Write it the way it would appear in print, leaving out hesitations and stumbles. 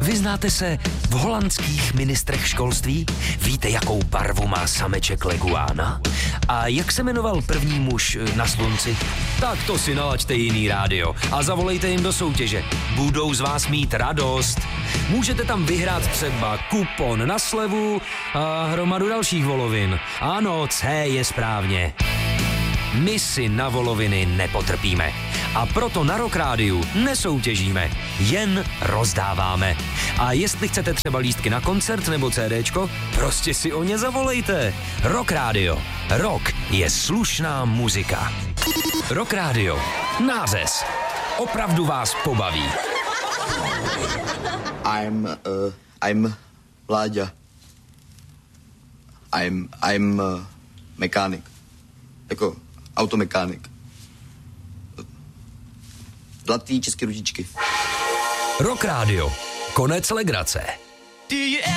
Vyznáte se v holandských ministrech školství? Víte, jakou barvu má sameček leguána? A jak se jmenoval první muž na slunci? Tak to si nalaďte jiný rádio a zavolejte jim do soutěže. Budou z vás mít radost. Můžete tam vyhrát třeba kupon na slevu a hromadu dalších volovin. Ano, C je správně. My si na voloviny nepotrpíme. A proto na Rock Rádiu nesoutěžíme, jen rozdáváme. A jestli chcete třeba lístky na koncert nebo CDčko, prostě si o ně zavolejte. Rock Rádio. Rock je slušná muzika. Rock Rádio. Nářez. Opravdu vás pobaví. I'm Láďa. I'm mechanic. Jako automechanik. Zlatý české ručičky. Rock Rádio. Konec legrace.